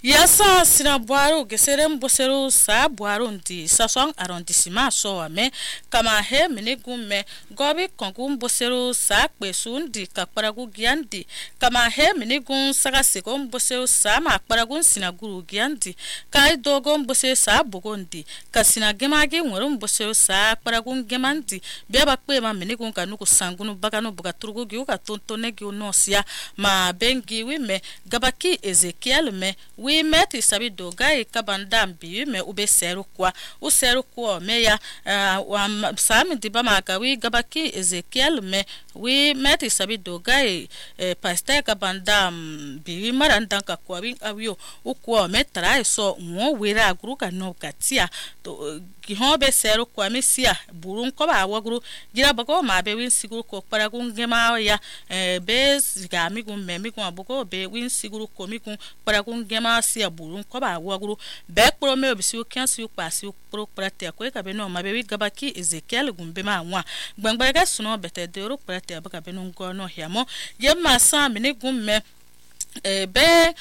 Yasa sina buaru geserem boseru sa buaru ndi sasong arrondissement so ame kama he minigume gobi kongum boseru sa kpesundi kakparagu giandi kama he minigun saga segom boseru sa ma akparagun sinaguru giandi kai dogom bose sa bogondi kasina gemagi ngorum boseru sa akparagun gemandi beba kpe ma minigun kanuku sangunu baganu bugaturgu giu ka tontone giu nosia ma bengi wime gabaki Ezekiel me we meti sabi dogai kabandam bi me ube seru kwa u seru kwa me ya sami diba magawi gabaki Ezekiel me we meti sabi dogai pastor kabandam bi marandanka kwa wing awio u kwa me trai so mo wera guru ka no katia to gihobe seru kwa mesia burun ko ba waguru gira bako ma be win siguru ko paragun gema ya bez gami gun me mi gun aboko be win siguru ko mi gun paragun gema sia burun ko ba waguru be pro me obisi o kansi o pasi o pro prate ko ka be no ma be wi gabaki Ezekiel gun be ma nwa gbangbara suno bete de ro prate abaka be no ngo no hiamo ye ma sa me ne gun me be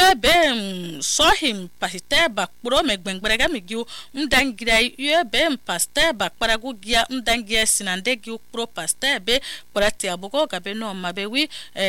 sohim pasite ba pro me gbengbere mi giu ndangira be pasite ba paragu gia ndangia sinande giu pro pasite be prate aboko ka be no mabe wi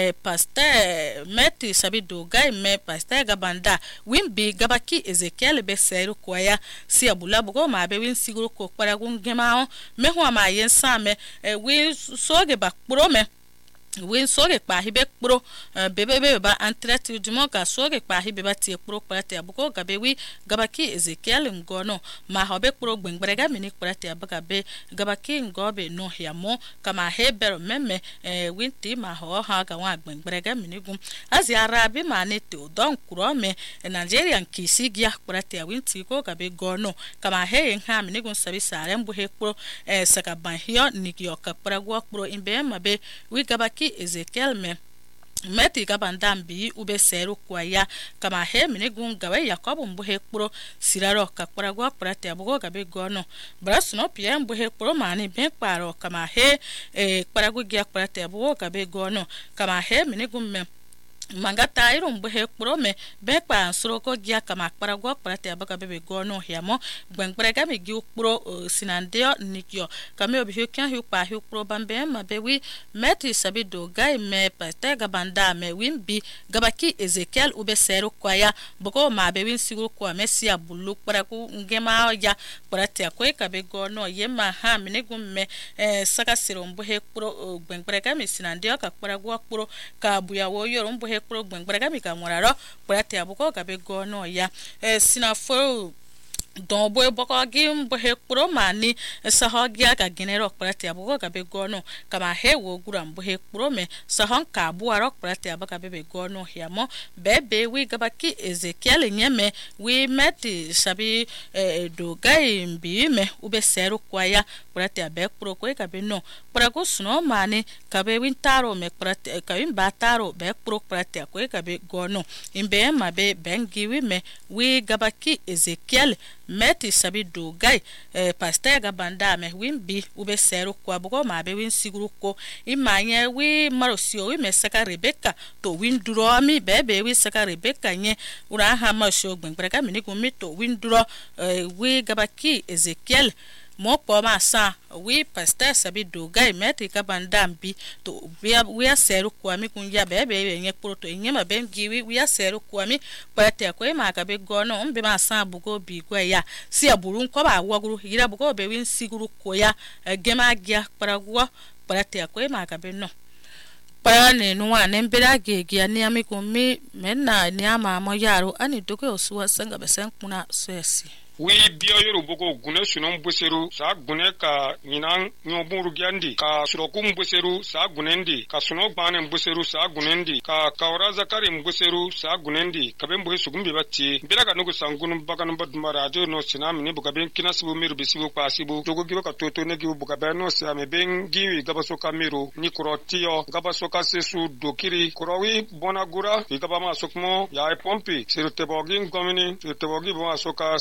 pasite meti sabido gai me pasite gabanda wimbi gabaki Ezekiel be seru kwaya si abula boko mabe win siguro ko paragu ngema me ho ma yensa me wi soge ba pro me win soge pa hibe pro bebe ba entretu dimo ka soge pa hibe ba tie pro prate abuko gabe wi gabaki Ezekiel ngono ma hobe pro gbengbere mini prate abuka be gabaki ngobe no hiamo kama hebero meme winti ma ho ha ga wa gbengbere mini gum azi arabi ma ne te don kuro me Nigerian kisi gia prate winti ko gabe gono kama he ha mini gum sabi sare mbu he pro saka ban hio nikio ka pragwa pro imbe ma be wi gabaki Ezekiel me meti kabandam bi ube seru kwaya kama he minigun gawe Yakob mbuhe kpro siraro ka kparagwa prate abugo gabe gono brasno pie mbuhe kpro mani ben kparo kama he kparagwa gia prate abugo gabe gono kama he minigun me mangata irum buhe kpro me be pa suroko gia kama kparagwa prate abaka bebe gono hiamo gbengbere mi gi kpro sinandeo nikyo kame obi kyan hu pa hu kpro bambe mabe wi meti sabido gai me pate gabanda me wimbi gabaki Ezekiel ube seru kwaya boko mabe win siguru kwa mesia bulu kparaku ngema ya prate akwe kabe gono yema ha minigum me saka sirom buhe kpro gbengbere mi sinandeo ka kparagwa kpro ka buya wo yorum buhe kpro gbengbere mi ka moraro prate abuko kabe gono ya sinafo don boy boko gim bohe kpro mani sahogia ka genero prate abugo ka be gono kama he wo guram bohe kpro me sahon ka buaro prate abaka be gono hiamo bebe wi gabaki Ezekiel nyeme wi meti sabi do gai mbi me ube seru kwaya prate abe kpro ko ka be no prago suno mani ka be wintaro me prate ka win bataro be kpro prate ko ka be gono imbe ma be bengi wi me wi gabaki Ezekiel meti sabi do gai pastor gabanda me wimbi ube seru kwa bugo ma be win siguru ko imanye wi marosio wi mesaka Rebecca to winduro mi bebe wi saka Rebecca nye ura ha ma sho gbengbere ka mini ko mi to winduro wi gabaki Ezekiel mo po ma sa wi pastor sabi do gai meti gabanda mbi to wi seru kwa mi kun ya bebe nye proto nye ma ben giwi wi seru kwa mi pate ko ma ka be gono mbe ma sa bugo bi gwa ya si aburun ko ba waguru yira bugo be win siguru ko ya gema gia paragwa pate ko ma ka be no para ne nuwa ne mbera gege ni ami ko mi menna ni ama mo yaro ani doke osuwa sanga be sen kuna soesi wi biyo yoro boko gune sunon buseru sa gune ka nyinan nyoburu gyandi ka surokum buseru sa gunendi ka suno bane buseru sa gunendi ka kawra zakari buseru sa gunendi ka ben buhe sugumbi batti bela ka nugo sangunum bakan baduma radio no sinami ni buka ben kinasibu miru bisibu pasibu jogo giba ka toto ne gibu buka ben no siame ben giwi gabaso ka miru ni kurotio gabaso ka sesu dokiri kurawi bonagura igaba ma sokmo ya pompi siru tebogin gomini siru tebogi bo asoka sakada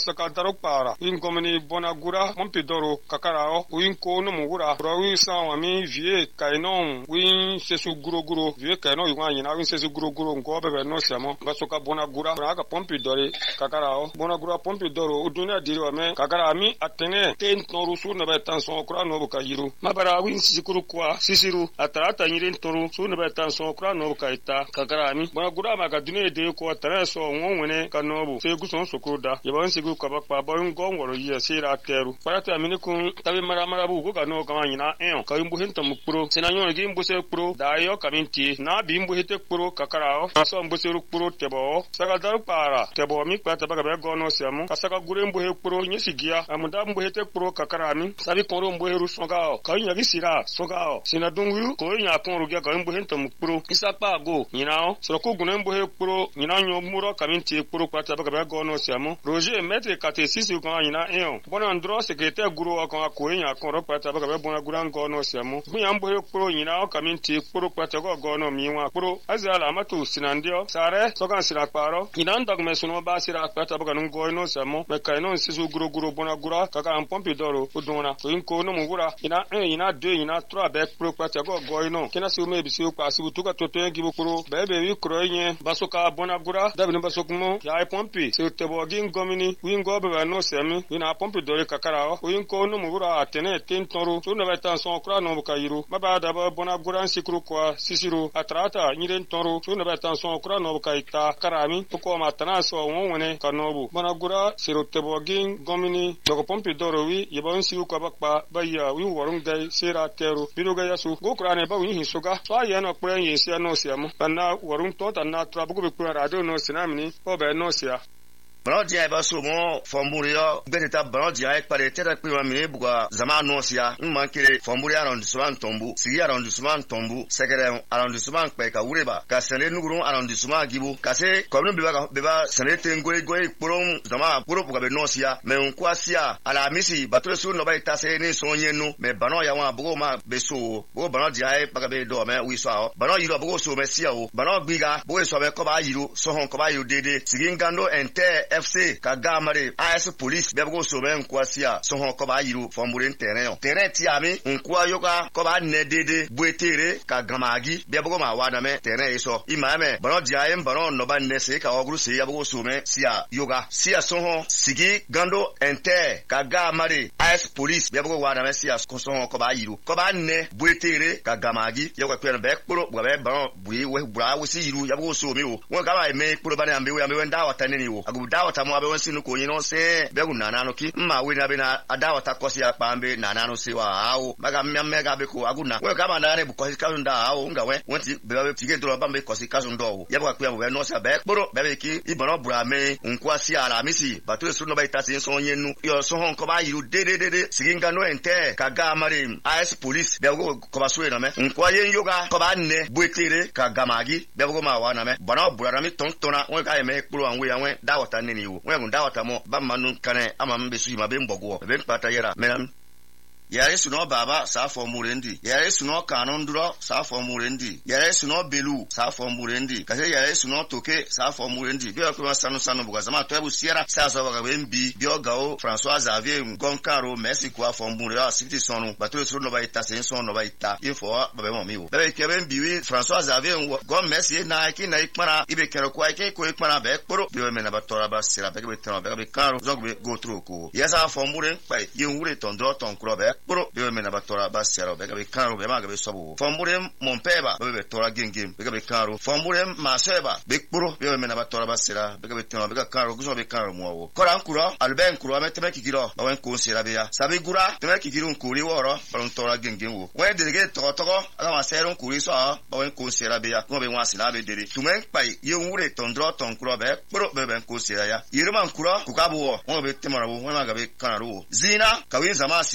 daro para in gomini bona gura mompidoro kakarao win ko no mugura pro wi sawa mi vie kainon win sesu guro vie kainon yuwa nyina win sesu guro ngo bebe no siamo basoka bona gura ka pompidore kakarao bona gura pompidoro uduna diri me kakara mi atene ten toru su na betan so kra no ka yiru mabara win sikuru kwa sisiru atarata nyirin toru su na betan so kra no ka ita kakara mi bona gura ma ka dune de ko tare so wonwene ka nobu se guson sokoda yaban sigu ka bakpa ba ngo ngoro yi sira teru parata mi kun tabi mara bu ko ka no ka nyina ka imbu hinta mukpro sina nyon gi imbu se pro da yo kaminti na bi imbu hite pro kakara o so imbu se ru pro tebo saka dar para tebo mi kwa taba ka be go no siamu kasaka gure imbu he pro nyesigia amuda imbu hite pro kakara mi sabi koro imbu he ru soga ka nya gi sira soga sina dungu ko nya kon ru ga ka imbu hinta mukpro isapa go nyina o so ko gune imbu he pro nyina nyo muro kaminti pro kwa taba ka be go no siamu roger metre kate sisi ko nyina bona andro secrétaire guru ko nya kon ro kwa taba ka be bona guran go no siamu bunya imbu he pro nyina o kaminti pro kwa taba go no miwa pro azala matu sinandio sare soga sira paro nyina ndag me suno ba sira kwa taba ka ngo no siamu me kai no sisu guru bona gura kaka an pompidoro udona to inko no mugura ina 1 ina 2 ina 3 be pro kwa taba go no kina si me bisi kwa si butuka toto ngi bukuro bebe wi kroye basoka bona gura dabini basokmo ya pompi se tebo gin gomini wingo be no semi ina pompidoro kakara o inko no mugura atene tin toru to no betan son kra no bukayiru maba daba bona gura sikru kwa sisiru atrata nyiren toru to no betan son kra no bukaita karami ko matana so wonwene kanobu bona gura siro tebo gin gomini dogo pompidoro wi yebon siu kwa bakpa baya wi worun gai sira teru biruga yasu go krane ba wi hisuga so aye no kpren yesia no siamu na worun to ta na trabugo be kpren radio no sinamni o be no sia Banodia ba so mo Famburia beteta banodia ek pare tera kpima mine buga zama nosia mankere Famburia arrondissement Tombu sigi arrondissement Tombu sekere arrondissement Peka Ureba ka sene nuguru arrondissement Gibu ka se commune beba sene tengwe goy porom zama poro buga be nosia me nkwasia ala misi batore su no ba itase ni sonyenu me bano ya wa bugo ma beso bugo banodia e baga be do me wi so bano yiro bugo so me sia o bano gbiga bugo so me ko ba yiro so hon ko ba yiro dede sigi ngando ente FC kagamare AS police bebo so ben kwasia so hon ko ba yiru Famburen terrain ti ami nkwa yoga ko ba ne dede buetere kagamagi bebo ma wada me terrain so imame bano dia em bano no ba ne se ka ogru se yabo so me sia yoga sia so hon sigi gando ente kagamare AS police bebo wada me sia so hon ko ba yiru ko ba ne buetere kagamagi yoga kwere be kporo be bano bui we bra we si yiru yabo so me o won ka ba me kporo ba ne ambe we nda wata ne ni o aguda wata mo abe won sinu ko yin no se be gu nana no ki ma we na be na ada wata kosi akpambe nana no se wa awo maga mmega be ko aguna we ka ba na ne bu kosi ka nda awo nga we won ti be be tige do ba be kosi ka ndo ya ba kwa we no se be kporo be ki ibono bura me nkwa si ala misi batu su no ba itasi so yenu yo so hon ko ba yiru dede siginga no ente kaga mare AS police be go ko ba so na me nkwa yen yoga ko ba ne buetere kaga magi be go ma wa na me bono bura mi tontona we ka me kporo an we ya we da wata ne ni wo we da wata mo ba manu kane ama mbe su ma be mbogo be pata yera menam yare suno baba sa formurendi yare suno kanondro sa formurendi yare suno belu sa formurendi kase yare suno toke sa formurendi bi ko sanu buga zama to ebu siera sa so baga mbi bi ogao François Xavier Goncaro merci kwa formure city sonu batule suno ba ita sen sonu ba ita info ba be mo mi wo be ke be mbi François Xavier gon merci na ki na ikmara ibe kero kwa ke ko ikmara be kporo bi me na batora ba sira be be tano be karo zogbe go through ko yesa formure pa yewure tondro tonkro be kporo be me na batora ba sira be karo be ma be sobo formure mon peba be tora gengem be karo formure ma seba be kporo be me na batora ba sira be tano be karo guzo be karo mo wo koran kuro alben kuro meteme kigiro ba wen ko sira be ya sabi gura teme kigiru nkuri woro ba tora gengem wo we delege togo ala ma sero nkuri so ba wen ko sira be ya ko be wan sira be dere tumen pai yewure tondro tonkro be kporo be ben ko sira ya yirman kuro ku ka bo wo be temara wo ma ga be kanaru zina kawin zama sikiyo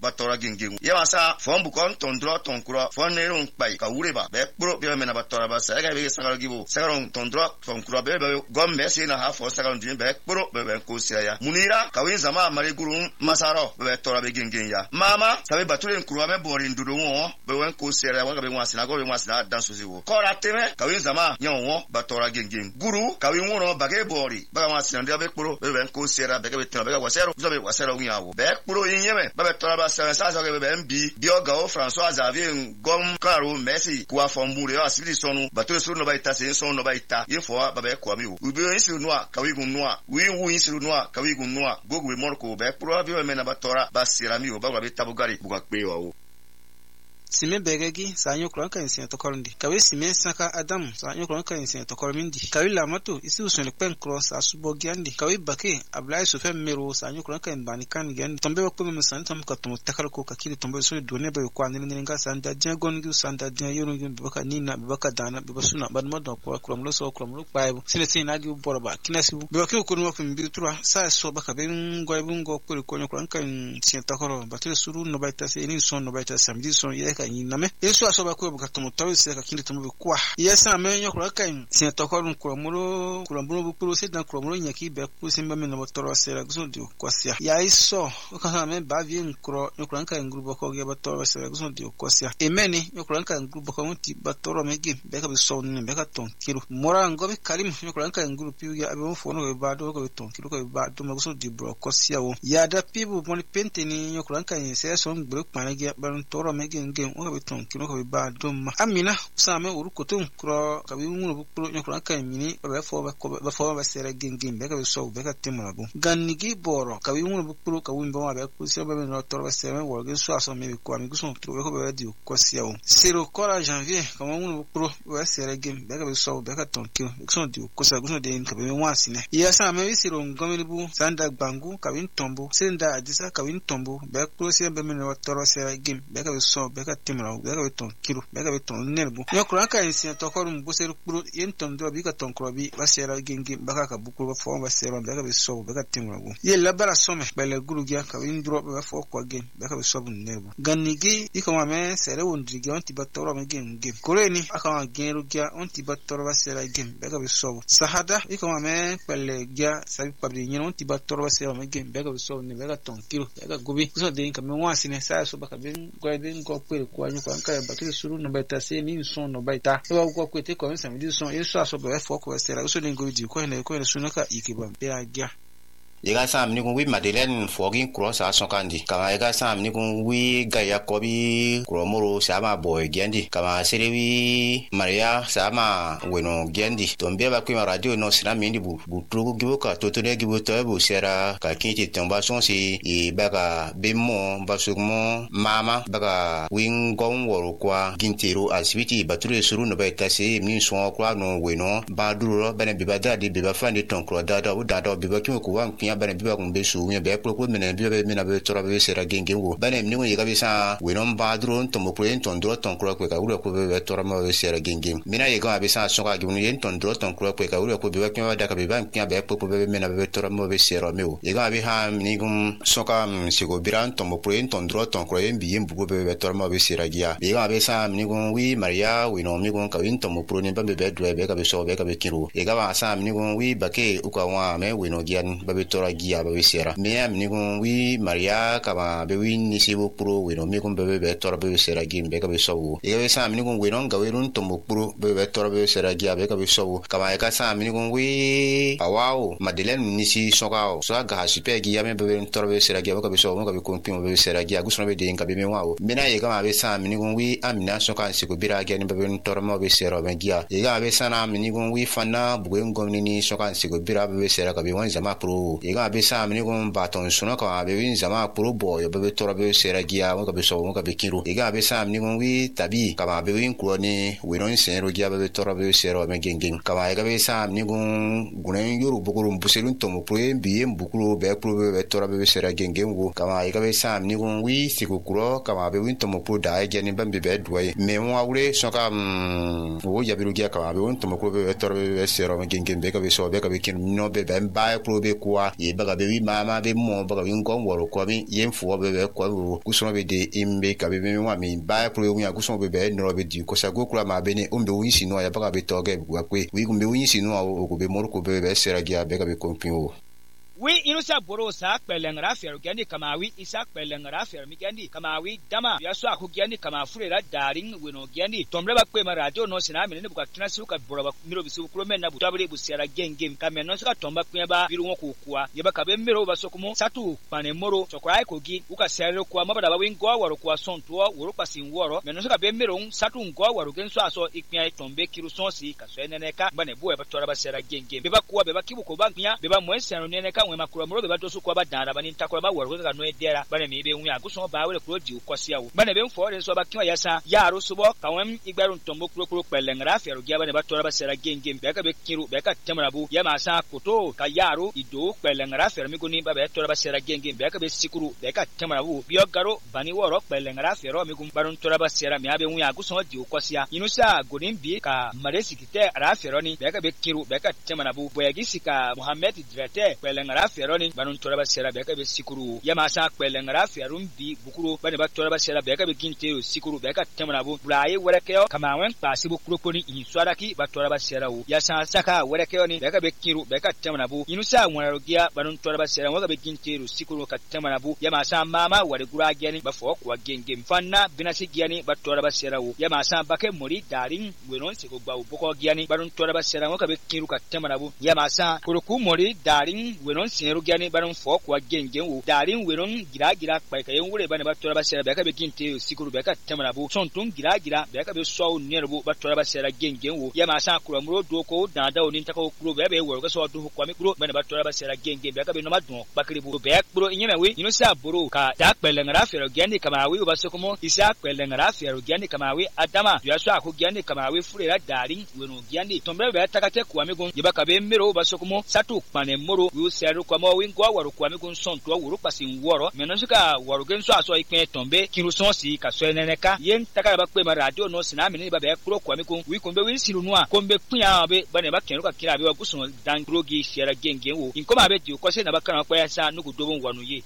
batora gengeng ya sa fon bu kon tondro tonkuro fon nerun pai ka ureba be pro be mena batora ba sa ga be sagaro gibo sagaro tondro tonkuro be gom be sina ha fo sagaro din be pro be ko ya munira ka win zama mari guru masaro be tora be gengeng ya mama ka be batura nkuro be bori ndudo wo be wen ko ya wa ga be wasina go be wasina danso ziwo kora teme ka win zama nyawo batora gengeng guru ka win wono bage bori ba wasina ndia be pro be wen ko ya be ga be tora be wasero zo be wasero nyawo be pro yinyeme ba be tora ba sa so ga be mbi bioga o François Xavier gom karo Messi kwa fombure ya sili sonu batura suru no ba ita se sonu no ba ita yefo ba be kwa mi ubi insiru noa ka wi gun noa wi insiru noa ka wi gun noa gogu be morko be pro bi me na batora ba sirami o ba be tabugari buga pe wa sime begegi sanyo kronka insin to korndi kawe sime saka adam sanyo kronka insin to kormindi kawe lamato isi usun pen cross asubo gyandi kawe bake ablai so fem mero sanyo kronka imbani kan gyandi tombe ko me san tom ka tom takal ko kakili tombe so done be ko anene ninga sanda jagon gu sanda yoro gu baka nina baka dana be basuna ban modo ko kromlo so kromlo paibo sine tin agi borba kinasi be ko ko no fim bi tura sa so baka be ngoy bungo ko kronka insin to koro batle suru no baita se ni son no baita samdi son name yesu asoba ko buka tomo tawe se ka kindi tomo kwa yesa me nyokro kan sin to ko kuromuro bukuru se dan kuromuro nyaki be ku simba me no toro se la gusun dio kwasia ya iso ka me ba vie nkro nyokro kan grupo ko ge ba toro se la gusun dio kwasia emeni nyokro kan grupo ko muti ba toro me ge be ka be so ni be ka ton kiro mora ngo be kalim nyokro kan grupo yu ya be mo fono be ba do ko be ton kiro ko be ba do ma gusun dio bro kwasia wo ya da pibu moni pente ni nyokro kan se so ngro kpana ge ba toro me ge o be ton kino ko ba dum amina usame urukoto kro ka bi ngunu bukuro nyokro kan mini be fo ba sere gengem be ka be so be ka temulago ganigi boro ka bi ngunu bukuro ka wimba ma be ku se be no toro sere wo ge so aso me ko ami ku so tro be ko be radio ko siawo sero kora janvier ka ngunu bukuro be sere gem be ka be so be ka ton kino so dio ko sa guso de ka be wasine ya sa me sero ngomeli bu sanda gbangu ka bi tombo senda adisa ka bi tombo be ku se be me no toro sere gem be ka be so be ka temulago bega beton kilo bega beton nerbu nyokro aka insin to korum buseru kuro yenton do bi ka ton krobi basera gengi baka ka bukuru ba fo basera bega be so bega timrago ye labara some bele guru gya ka indro be fo ko gen bega be so bun nerbu ganigi ikoma me sere wondri gya onti batoro me gen koreni aka genru gya onti batoro basera gen bega be so sahada ikoma me bele gya sabi pabri nyen onti batoro basera me gen bega be so ne bega ton kilo bega gobi so de ka me wasine sa so baka ben goiden ko kwere ko anyu ka batle suru no baita se ni son no baita e ko kwete ko nsa mi son yesu aso be fo ko sera so den go di ko ne sunaka ikeba be agya Ega sam ni kun wi Madeleine fogin cross a sonkandi kama ega sam ni kun wi gaya kobi kromoro sama boy gendi kama serewi Maria sama weno gendi tombe ba kwa radio no sina mindi bu trugu giboka totone giboto bu sera ka kinti tomba sonsi e baka bemo basugmo mama baka wingon woro kwa gintero asibiti bature suru no baita se min son kwa no weno ba duro bene bibada de biba fandi ton kro dada u dada biba kimo kwa bana biba kun be su be ko mena biba be mena be tora be sera genge wo bana ni ngi ga bisa we non ba dron to mo pren ton dro ton kro ka uro ko be tora mo be sera genge mina ye ga bisa so ga gunu yen ton dro ton kro ka uro ko be ko da ka be ban kya be ko be mena be tora mo be sera me wo ye ga be ha ni gum so ka sigo biran to mo pren ton dro ton kro yen bi yen bu be tora mo be sera gia ye ga be sa ni gum wi Maria we non mi gum ka win to mo pren ba be dro be ka be so be ka be kiro ye ga ba sa ni gum wi ba ke u ka wa me we no gian ba be tora gia ba be sera me am ni gon wi Maria kama be wi ni sibo pro we no me gon be tora be sera gi be ka be so e be sa ni gon we non ga we run to mo pro be tora be sera gi be ka be so kama e ka sa ni gon wi awao Madeleine ni si sokao so ga super gi ya me be tora be sera gi be ka be so mo ka be kon pin be sera gi aguso be de nka be me wao me na e kama be sa ni gon wi amina soka si ko bira gi ni be tora mo be sera be gi ya e ga be sa na ni gon wi fana bu ngom ni soka si ko bira be sera ka be wan zama pro e ga be sa ni gon baton suno ka be win zama pro boy be tora be sera gia mo ka be so mo ka be kiro e ga be sa ni gon wi tabi ka be win kuro ni we non sen ro gia be tora be sera me gengeng ka e ga be sa ni gon gunen yoru bukuru mbuselun to mo pro bi mbukuru be pro be tora be sera gengeng wo ka e ga be sa ni gon wi sikukuro ka be win to mo pro da ge ni bambe be duai me mo awure so ka wo ya be ro gia ka be win to mo pro be tora be sera me gengeng be ka be so be ka be kin no be ba pro be kwa ye baga be wi mama be mo baga wi ngom woro ko mi yen fo be ko ro kuso be de imbe ka be mi wa mi ba pro wi kuso be no be di ko sa go kula ma be ne umbe wi sino ya baga be toge wa kwe wi kumbe wi sino o ko be mor ko be sera gia be ka be kompio wi inusa boro sa kpelengra fer gani kamawi isa kpelengra fer mi gani kamawi dama ya so aku gani kama furera daring weno gani tomre ba kwe ma radio no sina mi ne buka kina suka boro ba miro bisu kuro men na butabire busiara gengem kamen no suka tomba kwe ba biru ngo kuwa ye ba kabe miro ba sokumo satu pane moro chokrai kogi uka sere kuwa mabada ba wingo waro kuwa sontuo woro pasin woro men no suka be miro satu ngo waro genso aso iknya tombe kiru sonsi ka so eneneka bane buwe ba tora ba sera gengem be ba kuwa be ba kibuko ba knya be ba mwense eneneka makura muro be badosu kwa badara bani ntakora ba woro ka no edera bane me be nwa aguso ba wele kuro di ukwasi awo bane be mfo so ba kiwa yasa ya arusubo kawem igbaru ntombo kuro kpelengra fero gya bane batora basera gengem be ka be kiru be ka temrabu ya masa koto ka yaru ido kpelengra fero miguni ba be tora basera gengem be ka be sikuru be ka temrabu biyo garo bani woro kpelengra fero migum barun tora basera me abe nwa aguso di ukwasi ya inusa godin bi ka maresi kite ara fero ni be ka be kiru be ka temrabu boyagisika Muhammad Drete kpelengra feroni banun toraba sera beka be sikuru yama sa kwelengra ferum bi bukuru bane ba toraba sera beka be ginte sikuru beka temrabu braye werekeo kamawen pasibu kurokoni inswaraki ba toraba sera wu yasa saka werekeo ni beka be kiru beka temrabu inusa mwararogia banun toraba sera waga be ginte sikuru ka temrabu yama sa mama ware gurageni ba fo kwa genge mfanna binasi giani ba toraba sera wu yama sa bake mori daring wenon siko ba boko giani banun toraba sera waga be kiru ka temrabu yama sa kuruku mori daring wenon seru gani baron fo kwa gengen wu darin weron gira kwa kayen wure bane ba tora ba sera ba ka be ginte sikuru ba ka tamara bu sontun gira ba ka be so nerbu ba tora ba sera gengen wu ya ma sa kuro muro doko da da onin ta ko kuro ba be woro ka so du kwa mi kuro bane ba tora ba sera gengen ba ka be no ma don ba kri bu be kuro inyeme we ino sa buru ka da kpelengara fero gani kama we ba so komo isa kpelengara fero gani kama we adama ya so aku gani kama we furera darin weno gani tombe ba ta ka te kwa mi gun ya ba ka be miro ba so komo satu pane moro wi seru kwa mo wingo waro kwa mi gun son to woro pasin woro menosuka waro gen so aso ipen tombe kiru son si ka so eneneka yen taka ba pe ma radio no sina mi ni ba be kuro kwa mi gun wi kon be wi siru nu a kon be punya be ba ne ba ken ka kira be wa gusun dan grogi shera gengen wo in ko ma be di ko se na ba kan kwa ya sa nugu dobon wanu ye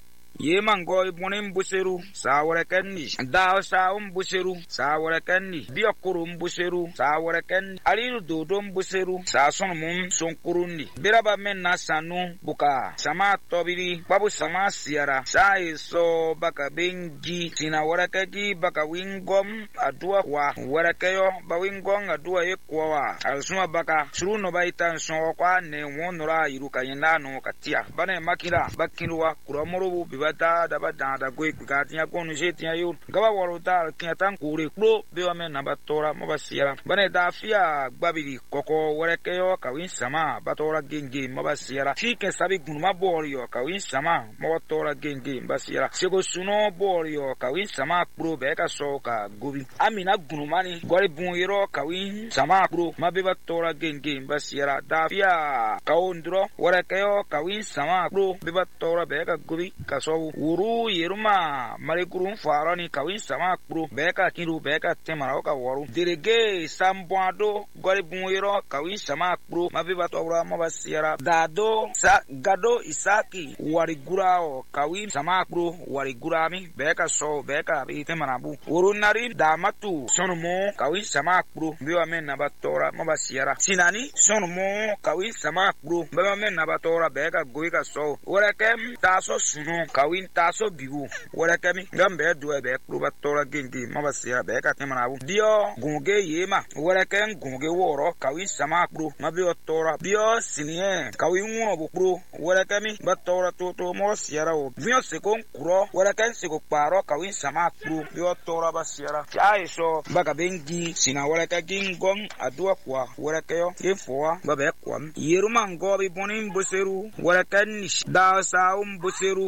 ye mango bonin buseru sawara kanni da sawum buseru sawara kanni biokurum buseru sawara kanni aliru dodom buseru sa sonum sonkuruni biraba menna sanu buka sama tobiri babu sama siara sa iso baka bengi tina warakagi baka wingom adua wa warakayo ba wingom adua ekwa alsuma baka suruno baita so kwa ne wonora iruka yinano katia bane makira bakinwa kuramuru bata da ba da go ikatinya ko njetia yo gaba waruta kiatan kure pro be wa men na batora mo basiara bane da fia gbabiri koko werekeyo kawin sama batora genge mo basiara fike sabi gunuma borio kawin sama mo batora genge basiara sego suno borio kawin sama pro be ka soka gobi amina gunumani gori buniro kawin sama pro mabe batora genge basiara da fia kaundro werekeyo kawin sama pro be batora be ka gobi ka so wuru yeruma marikurum farani kawin sama pro beka kiru beka temara ka waru direge samboado gori buniro kawin sama pro mabiba tawra mabasiara dado sa gado isaki warigurao kawin sama pro warigurami beka so beka temara bu wuru nari damatu sonumo kawin sama pro biwa men nabatora mabasiara sinani sonumo kawin sama pro biwa men nabatora beka goika so warakem taso suno kawin taso biwu wala kami gambe duwe be kruba tora gengi mabasiya be ka temanabu dio gunge yema wala ken gunge woro kawin sama kru mabio tora bio sinie kawin wo bu kru wala kami batora toto mo siara o bio sekon kro wala ken seko paro kawin sama kru bio tora basiara aiso baga bengi sina wala ka gingong adua kwa wala kayo yefoa babe kwa yeruma ngobi bonin buseru wala ken da saum buseru wala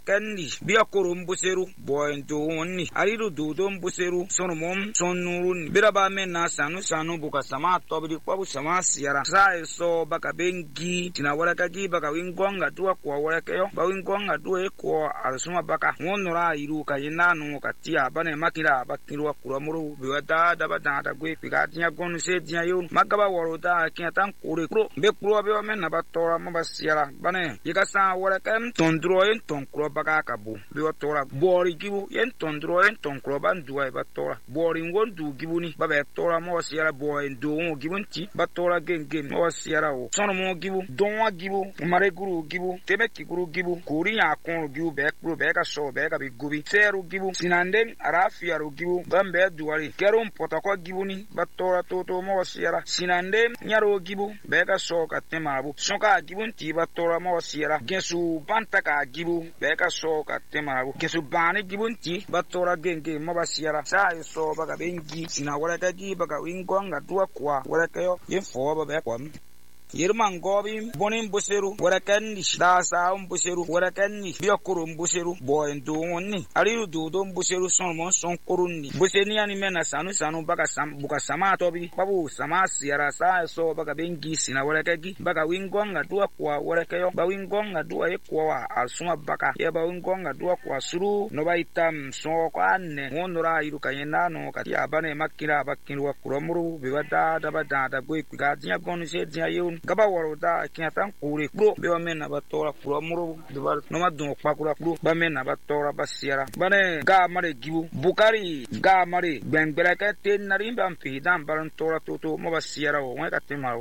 kendi biya korum buseru boy do wonni ariru dudum buseru sonumom sonurun biraba men na sanu buka sama tobdi kwabu sama siara sai so baka bengi tina waraka gi baka wingonga tuwa kwa waraka yo ba wingonga tuwa ko arsuma baka wonora iru ka yinanu ka tia bane makira bakiru kuramuru biwada dabada da gwe piga tinya gonu se tinya yo magaba waroda kiatan kure kro be kro be men na batora mabasiara bane yikasa waraka tondro yen tonkro baka kabu biwatora bori gibu yen tondro yen tonkro banduwa batora bori ngondu gibuni babe tora mo siara boy do gibunti batora genge mo siara o sono mo gibu donwa gibu mare guru gibu tebeki guru gibu kuri ya kon gibu be kro be ka so be ka bi gubi seru gibu sinanden arafia ru gibu bambe duwari kerum potako gibuni batora toto mo siara sinande nyaro gibu be ka so ka temabu soka gibunti batora mo siara gesu bantaka gibu be ka so ka temabu gesu bani gibunti batora genge mo basiara sa so baga bengi sina wala ka gi baga wingonga tuwa kwa wala kayo yefo ba be kwa Yirman gobi bonin buseru warakanni da saum buseru warakanni biyakurum buseru boy ndoni ariru dudum buseru son kurunni buseni ani mena sanu baga buka sama tobi babu sama siara sa so baga bengi sina warakagi baga wingonga duwa kwa warakayo ba wingonga duwa ekwa asuma baka ye ba wingonga duwa kwa suru no baitam so kwanne wonora iru kayena no kati abane makira bakinwa kuromuru biwada da gwe kigatinya gonu se dia yun gaba waroda kiatan kure bro be mena batora kuromuru biwal no madun kwakura bro ba mena batora basiara bane ga mare gibu bukari ga mare bengbera ka ten narimba amfi dan baron tora toto mo basiara o ngaka temaro